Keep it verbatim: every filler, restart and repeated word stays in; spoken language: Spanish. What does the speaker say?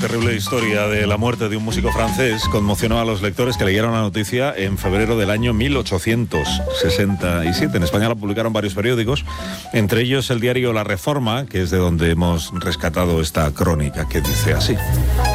terrible historia de la muerte de un músico francés conmocionó a los lectores que leyeron la noticia en febrero del año mil ochocientos sesenta y siete. En España la publicaron varios periódicos, entre ellos el diario La Reforma, que es de donde hemos rescatado esta crónica, que dice así.